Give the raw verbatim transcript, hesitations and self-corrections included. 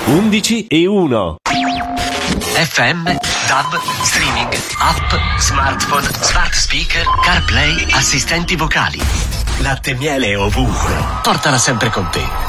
undici e uno. F M, DAB, streaming, app, smartphone, smart speaker, CarPlay, assistenti vocali. Latte e miele ovunque. Portala sempre con te.